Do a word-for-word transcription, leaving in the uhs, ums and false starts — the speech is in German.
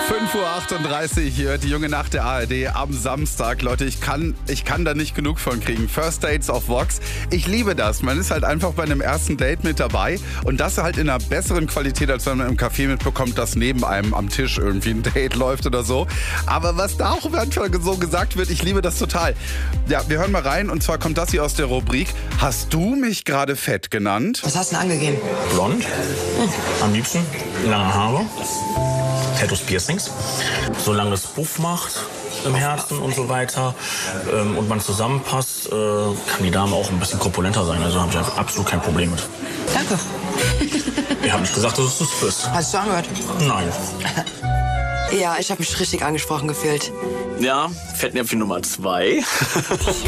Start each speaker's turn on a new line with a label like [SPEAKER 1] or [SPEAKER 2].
[SPEAKER 1] fünf Uhr achtunddreißig hier, die junge Nacht der A R D am Samstag. Leute, ich kann, ich kann da nicht genug von kriegen. First Dates auf Vox. Ich liebe das. Man ist halt einfach bei einem ersten Date mit dabei und das halt in einer besseren Qualität, als wenn man im Café mitbekommt, dass neben einem am Tisch irgendwie ein Date läuft oder so. Aber was da auch manchmal so gesagt wird, ich liebe das total. Ja, wir hören mal rein und zwar kommt das hier aus der Rubrik. Hast du mich gerade fett genannt?
[SPEAKER 2] Was hast du denn angegeben?
[SPEAKER 3] Blond, am liebsten, lange Haare, Tattoos, Piercings, solange es Puff macht im Herzen und so weiter ähm, und man zusammenpasst, äh, kann die Dame auch ein bisschen korpulenter sein, also habe ich absolut kein Problem mit.
[SPEAKER 2] Danke.
[SPEAKER 3] Ich habe nicht gesagt, dass es das bist.
[SPEAKER 2] Hast du angehört?
[SPEAKER 3] Nein.
[SPEAKER 2] Ja, ich habe mich richtig angesprochen gefühlt.
[SPEAKER 3] Ja, Fettnäpfchen Nummer zwei.